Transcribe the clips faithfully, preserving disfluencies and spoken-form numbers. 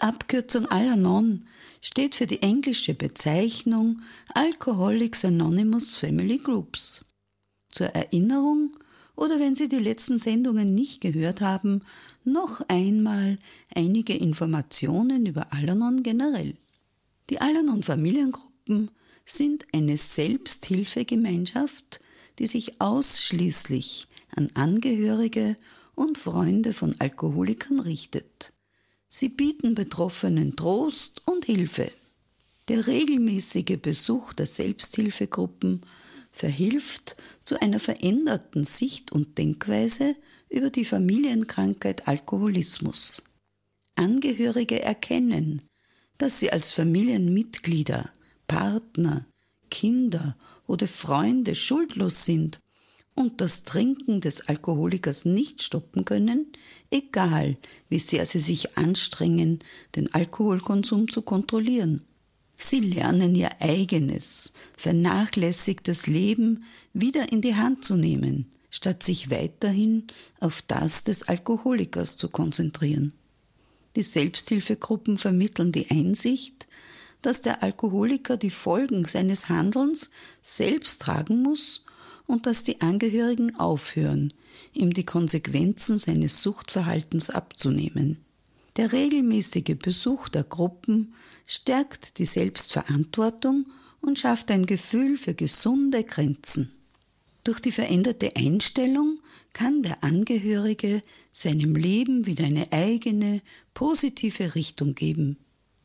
Abkürzung Al-Anon steht für die englische Bezeichnung Alcoholics Anonymous Family Groups. Zur Erinnerung oder wenn Sie die letzten Sendungen nicht gehört haben, noch einmal einige Informationen über Al-Anon generell. Die Al-Anon-Familiengruppen sind eine Selbsthilfegemeinschaft, die sich ausschließlich an Angehörige und Freunde von Alkoholikern richtet. Sie bieten Betroffenen Trost und Hilfe. Der regelmäßige Besuch der Selbsthilfegruppen verhilft zu einer veränderten Sicht und Denkweise über die Familienkrankheit Alkoholismus. Angehörige erkennen, dass sie als Familienmitglieder, Partner, Kinder oder Freunde schuldlos sind und das Trinken des Alkoholikers nicht stoppen können, egal wie sehr sie sich anstrengen, den Alkoholkonsum zu kontrollieren. Sie lernen ihr eigenes, vernachlässigtes Leben wieder in die Hand zu nehmen, statt sich weiterhin auf das des Alkoholikers zu konzentrieren. Die Selbsthilfegruppen vermitteln die Einsicht, dass der Alkoholiker die Folgen seines Handelns selbst tragen muss und dass die Angehörigen aufhören, ihm die Konsequenzen seines Suchtverhaltens abzunehmen. Der regelmäßige Besuch der Gruppen stärkt die Selbstverantwortung und schafft ein Gefühl für gesunde Grenzen. Durch die veränderte Einstellung kann der Angehörige seinem Leben wieder eine eigene, positive Richtung geben.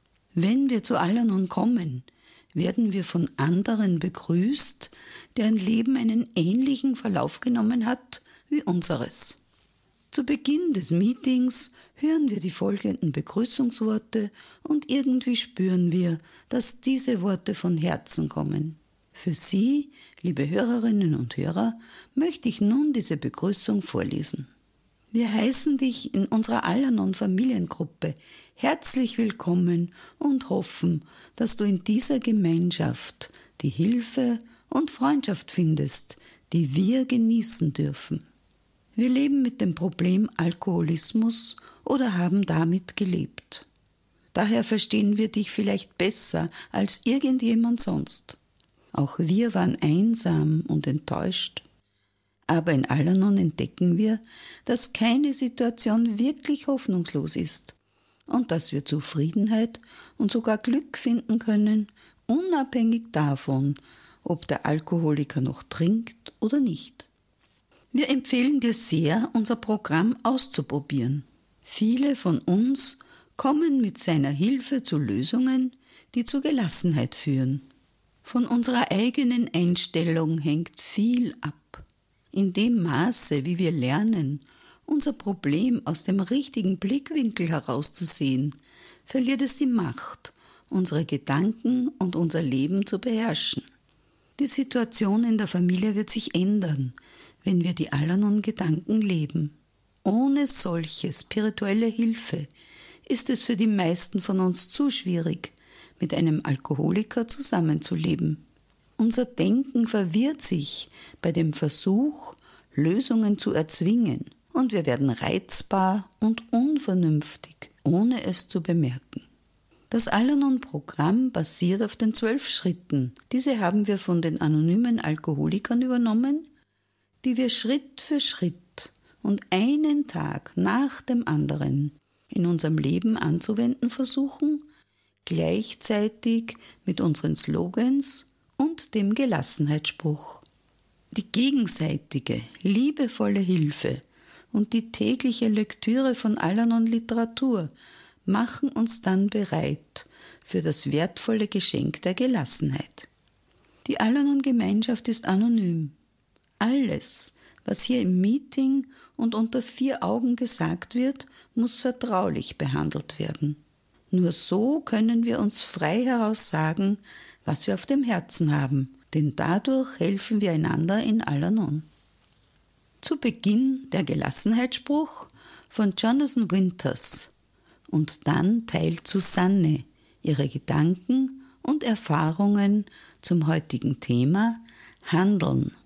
Wenn wir zu Al-Anon kommen, werden wir von anderen begrüßt, deren Leben einen ähnlichen Verlauf genommen hat wie unseres. Zu Beginn des Meetings hören wir die folgenden Begrüßungsworte und irgendwie spüren wir, dass diese Worte von Herzen kommen. Für Sie, liebe Hörerinnen und Hörer, möchte ich nun diese Begrüßung vorlesen. Wir heißen dich in unserer Al-Anon-Familiengruppe herzlich willkommen und hoffen, dass du in dieser Gemeinschaft die Hilfe und Freundschaft findest, die wir genießen dürfen. Wir leben mit dem Problem Alkoholismus oder haben damit gelebt. Daher verstehen wir dich vielleicht besser als irgendjemand sonst. Auch wir waren einsam und enttäuscht. Aber in Al-Anon entdecken wir, dass keine Situation wirklich hoffnungslos ist und dass wir Zufriedenheit und sogar Glück finden können, unabhängig davon, ob der Alkoholiker noch trinkt oder nicht. Wir empfehlen dir sehr, unser Programm auszuprobieren. Viele von uns kommen mit seiner Hilfe zu Lösungen, die zur Gelassenheit führen. Von unserer eigenen Einstellung hängt viel ab. In dem Maße, wie wir lernen, unser Problem aus dem richtigen Blickwinkel herauszusehen, verliert es die Macht, unsere Gedanken und unser Leben zu beherrschen. Die Situation in der Familie wird sich ändern, wenn wir die Al-Anon-Gedanken leben. Ohne solche spirituelle Hilfe ist es für die meisten von uns zu schwierig, mit einem Alkoholiker zusammenzuleben. Unser Denken verwirrt sich bei dem Versuch, Lösungen zu erzwingen, und wir werden reizbar und unvernünftig, ohne es zu bemerken. Das Al-Anon-Programm basiert auf den zwölf Schritten. Diese haben wir von den anonymen Alkoholikern übernommen, die wir Schritt für Schritt und einen Tag nach dem anderen in unserem Leben anzuwenden versuchen, gleichzeitig mit unseren Slogans und dem Gelassenheitsspruch. Die gegenseitige, liebevolle Hilfe und die tägliche Lektüre von Al-Anon-Literatur machen uns dann bereit für das wertvolle Geschenk der Gelassenheit. Die Al-Anon-Gemeinschaft ist anonym. Alles, was hier im Meeting und unter vier Augen gesagt wird, muss vertraulich behandelt werden. Nur so können wir uns frei heraus sagen, was wir auf dem Herzen haben, denn dadurch helfen wir einander in Al-Anon. Zu Beginn der Gelassenheitsspruch von Jonathan Winters und dann teilt Susanne ihre Gedanken und Erfahrungen zum heutigen Thema Handeln